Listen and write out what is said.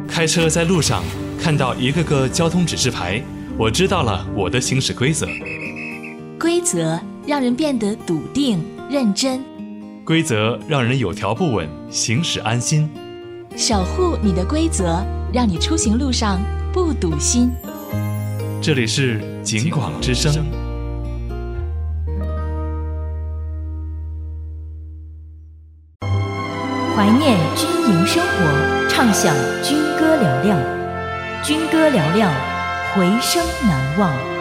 开车在路上看到一个个交通指示牌，我知道了我的行驶规则。 规则让人变得笃定认真， 规则让人有条不紊，行驶安心。 守护你的规则，让你出行路上不堵心。 这里是警广之声。 怀念军营生活，畅享军歌嘹亮，军歌嘹亮，回声难忘。